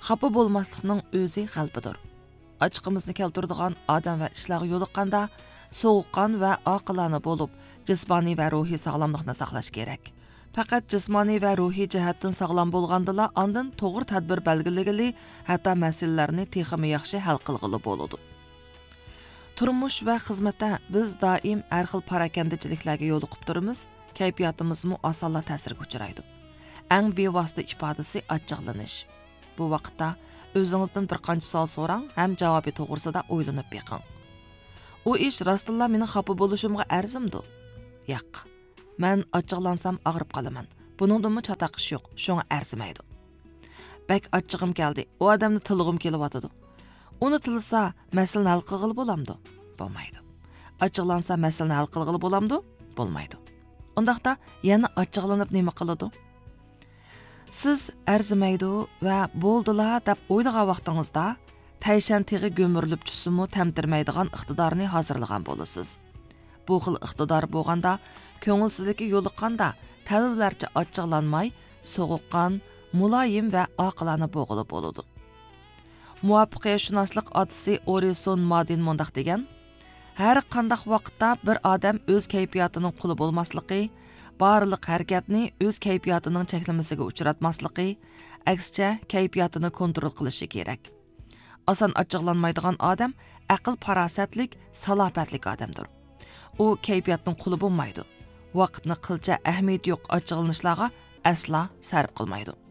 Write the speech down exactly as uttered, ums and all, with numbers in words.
Xafa bo'lmaslikning o'zi g'albidir. Ochqimizni keltiradigan odam va ishlarga yo'liqqanda sovuqqon va oqilona bo'lib, jismoniy va ruhiy sog'lomlikni saqlash kerak. Faqat jismoniy va ruhiy jihatdan sog'lom bo'lgandala, ondan to'g'ri tadbir belgiligili, hatto masalalarni texmi yaxshi hal qilg'ili bo'ladi. Turmush va xizmatda biz doim har xil parakandichiliklarga yo'liqib turamiz, kayfiyatimizmi osonla ta'sirga uchraydi. Eng bevosita ifodasi achchiqlanish. Bu vaqtda o'zingizdan bir qancha savol so'rang, ham javobi to'g'risida o'ylanib beqing. U ish rostilla meni xafa bo'lishimga arzimdi. Yo'q. Men achchiqlansam og'rib qolaman. Buningdimi chatoq ish yo'q, shunga arzimaydi. Bak achchig'im keldi. U odamni tilg'im kelyotdi. Uni tilsa, masalani hal qilg'ili bo'lamdi? Bo'lmaydi. Achchiqlansa, masalani hal qilg'ili bo'lamdi? Bo'lmaydi. Undaqda yana achchiqlanib nima qiladi? Siz arzimaydi va bo'ldila deb o'ylagan vaqtingizda tayshan tig'i go'mirilib tushsimi tamtirmaydigan iqtidorni hozirlagan bo'lasiz. Bu xil iqtidor bo'lganda, ko'ngilsizlikka yo'liqqanda talablarcha achchiqlanmay, sovuqqan, muloyim va oqilona bo'g'ilib bo'ladi. Muvaffaqiyatshunaslik otisi Orison Madin mundaq degan: har qanday vaqtda bir odam o'z kayfiyatining quli bo'lmasligi, barliq harakatni o'z kayfiyatining cheklamasiga uchratmasligi, aksicha kayfiyatini kontrol qilishi kerak. Oson achchiqlanmaydigan odam aql farosatlik, salobatlik odamdir. U kayfiyatning quli bo'lmaydi. Vaqtni qilcha ahamiyat yo'q achchiqlanishlarga asla sarf qilmaydi.